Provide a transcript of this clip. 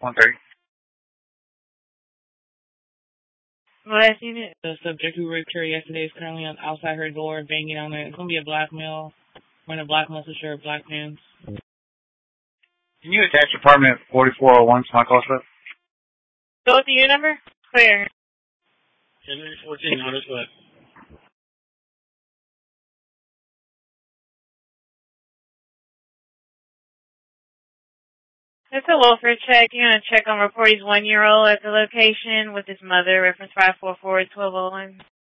130. Last unit, the subject who raped her yesterday is currently outside her door, banging on it. It's going to be a black male, wearing a black muscle shirt, black pants. Can you attach apartment 4401 to my call slip? Go with the unit number? Clear. 1014, notice what? It's a welfare check. You're going to check on report. He's 1-year-old at the location with his mother, reference 544-1201.